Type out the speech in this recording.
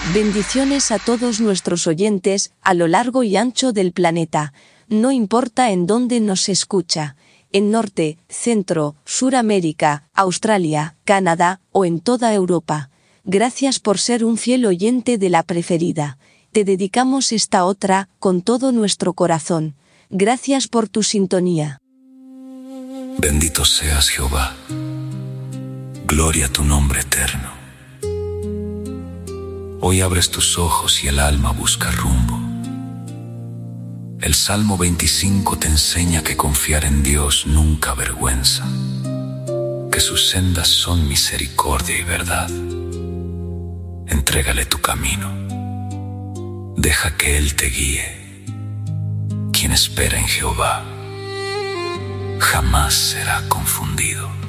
Bendiciones a todos nuestros oyentes a lo largo y ancho del planeta, no importa en dónde nos escucha, en Norte, Centro, Suramérica, Australia, Canadá o en toda Europa. Gracias por ser un fiel oyente de La Preferida. Te dedicamos esta otra con todo nuestro corazón. Gracias por tu sintonía. Bendito seas, Jehová. Gloria a tu nombre eterno. Hoy abres tus ojos y el alma busca rumbo. El Salmo 25 te enseña que confiar en Dios nunca avergüenza, que sus sendas son misericordia y verdad. Entrégale tu camino. Deja que Él te guíe. Quien espera en Jehová jamás será confundido.